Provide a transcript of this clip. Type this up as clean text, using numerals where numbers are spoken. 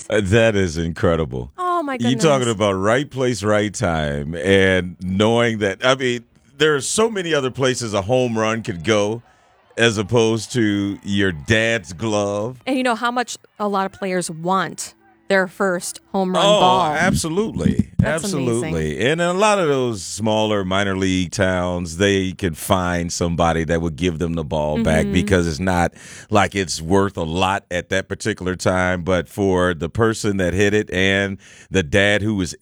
That is incredible. Oh, my You goodness. talking about right place, right time, and knowing that. I mean, there are so many other places a home run could go, as opposed to your dad's glove. And you know how much a lot of players want their first home run Oh, ball. absolutely. That's Absolutely. And in a lot of those smaller minor league towns, they can find somebody that would give them the ball back because it's not like it's worth a lot at that particular time. But for the person that hit it and the dad who was